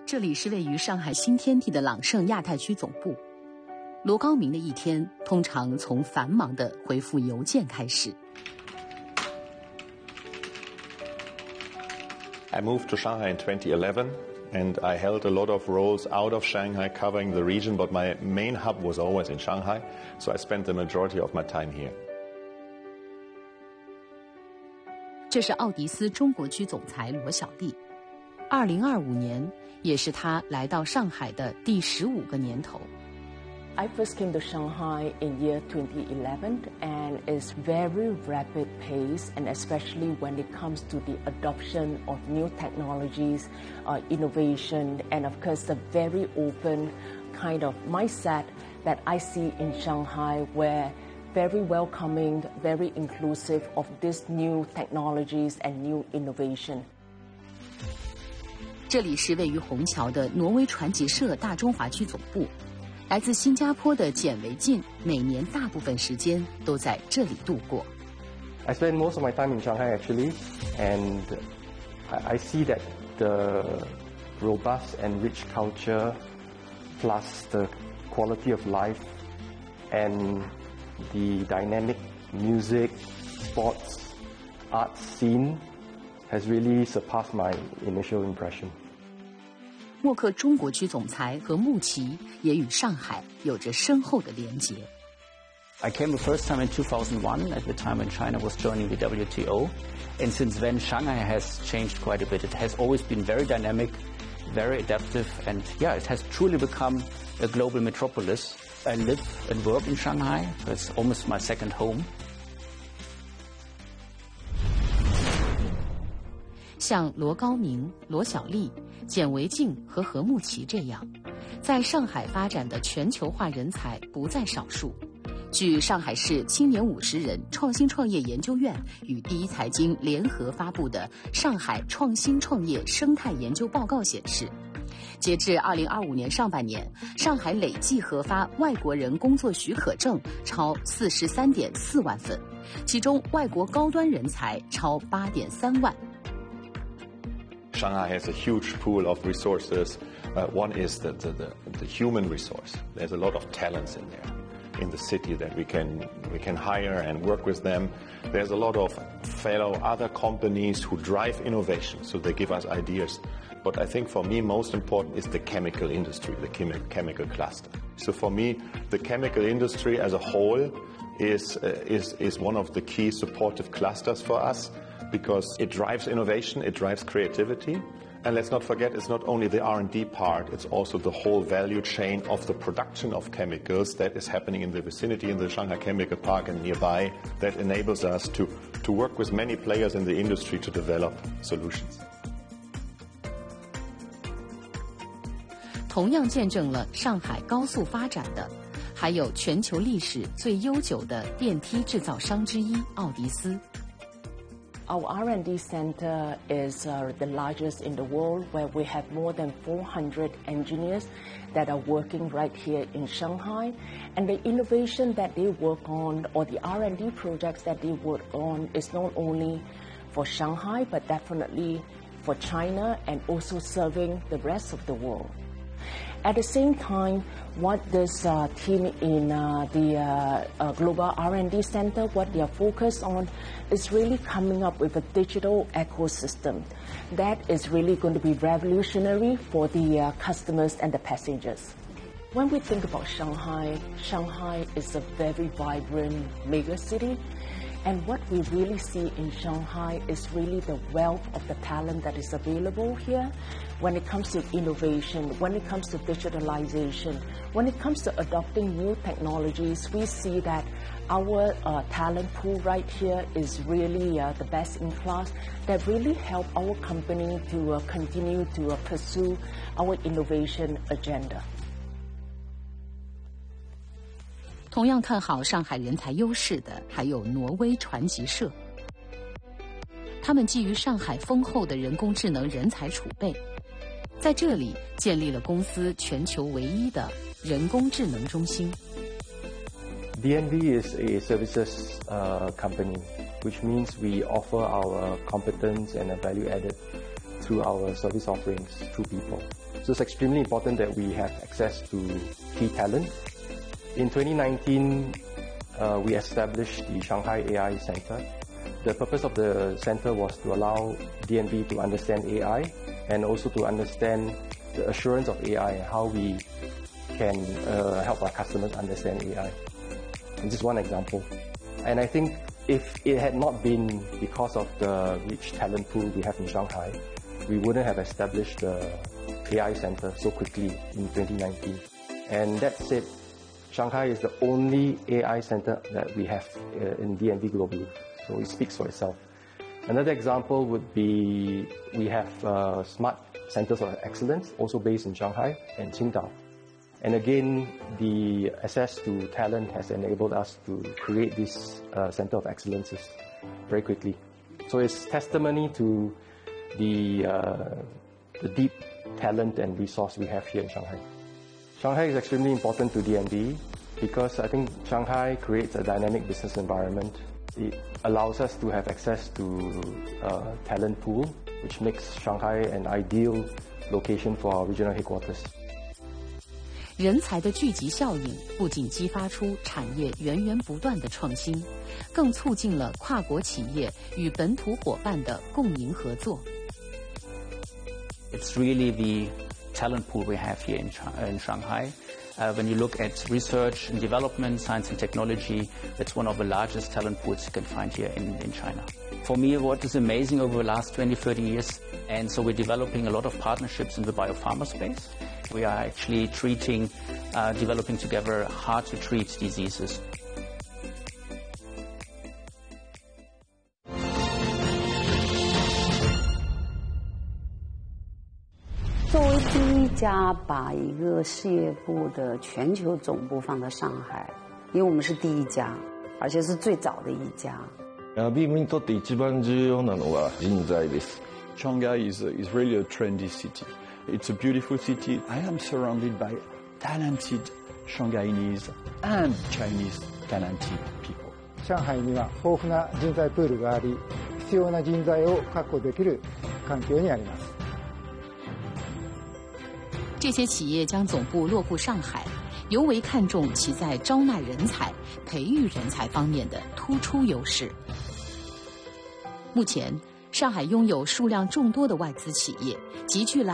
这里是位于上海新天地的朗盛亚太区总部。罗高明的一天通常从繁忙的回复邮件开始。 I moved to Shanghai in 2011, and I held a lot of roles out of Shanghai covering the region, but my main hub was always in Shanghai, so I spent the majority of my time here. 这是奥迪斯中国区总裁罗小丽。2025年也是他来到上海的第15个年头。 I first came to Shanghai in year 2011, and it's very rapid pace, and especially when it comes to the adoption of new technologies, innovation, and of course the very open kind of mindset that I see in Shanghai, where very welcoming, very inclusive of these new technologies and new innovation. 这里是位于虹桥的挪威传奇社大中华区总部。来自新加坡的简维进每年大部分时间都在这里度过。 I spend most of my time in Shanghai actually, and I see that the robust and rich culture, plus the quality of life, and the dynamic music, sports, art scene has really surpassed my initial impression. 默克中国区总裁何慕奇也与上海有着深厚的连结。 I came the first time in 2001 at the time when China was joining the WTO, and since then Shanghai has changed quite a bit. It has always been very dynamic, very adaptive, and yeah, it has truly become a global metropolis. I live and work in Shanghai. It's almost my second home. 像罗高明、罗小丽、简维静和何慕奇这样，在上海发展的全球化人才不在少数。据上海市青年50人创新创业研究院与第一财经联合发布的《上海创新创业生态研究报告》显示，截至2025年上半年，上海累计核发外国人工作许可证超43.4万份，其中外国高端人才超8.3万。 Shanghai has a huge pool of resources. One is the human resource. There's a lot of talents in there, in the city that we can hire and work with them. There's a lot of fellow other companies who drive innovation, so they give us ideas. But I think for me most important is the chemical industry, the chemical cluster. So for me, the chemical industry as a whole is one of the key supportive clusters for us, because it drives innovation, it drives creativity. And let's not forget, it's not only the R&D part, it's also the whole value chain of the production of chemicals that is happening in the vicinity, in the Shanghai Chemical Park and nearby, that enables us to work with many players in the industry to develop solutions. 同样见证了上海高速发展的，还有全球历史最悠久的电梯制造商之一奥迪斯。 Our R&D center is the largest in the world, where we have more than 400 engineers that are working right here in Shanghai. And the innovation that they work on, or the R&D projects that they work on, is not only for Shanghai, but definitely for China and also serving the rest of the world. At the same time, what this team in the Global R&D Center, what they are focused on is really coming up with a digital ecosystem that is really going to be revolutionary for the customers and the passengers. When we think about Shanghai, Shanghai is a very vibrant mega city. And what we really see in Shanghai is really the wealth of the talent that is available here when it comes to innovation, when it comes to digitalization, when it comes to adopting new technologies. We see that our talent pool right here is really the best in class, that really help our company to continue to pursue our innovation agenda. 同样看好上海人才优势的还有挪威传奇社。他们基于上海丰厚的人工智能人才储备，在这里建立了公司全球唯一的人工智能中心。 DNV is a services company, which means we offer our competence and a value-added through our service offerings through people. So it's extremely important that we have access to key talent. In 2019, we established the Shanghai AI Center. The purpose of the center was to allow DNB to understand AI and also to understand the assurance of AI and how we can help our customers understand AI. And this is one example. And I think if it had not been because of the rich talent pool we have in Shanghai, we wouldn't have established the AI Center so quickly in 2019. And that said, Shanghai is the only AI center that we have in DNB globally, so it speaks for itself. Another example would be we have smart centers of excellence, also based in Shanghai and Qingdao. And again, the access to talent has enabled us to create this center of excellences very quickly. So it's testimony to the deep talent and resource we have here in Shanghai. Shanghai is extremely important to DNB because I think Shanghai creates a dynamic business environment. It allows us to have access to a talent pool, which makes Shanghai an ideal location for our regional headquarters. 人才的聚集效应不仅激发出产业源源不断的创新，更促进了跨国企业与本土伙伴的共赢合作。 It's really the talent pool we have here in Shanghai. When you look at research and development, science and technology, it's one of the largest talent pools you can find here in China. For me, what is amazing over the last 20, 30 years, and so we're developing a lot of partnerships in the biopharma space. We are actually developing together hard-to-treat diseases. 作为第一家把一个事业部的全球总部放到上海，因为我们是第一家，而且是最早的一家。 ビームにとって一番重要なのは人材です。 Shanghai is really a trendy city. It's a beautiful city. I am surrounded by talented Shanghainese and Chinese talented people. 上海には豊富な人材プールがあり、必要な人材を確保できる環境にあります。 这些企业将总部落户上海，尤为看重其在招纳人才、培育人才方面的突出优势。目前，上海拥有数量众多的外资企业，集聚了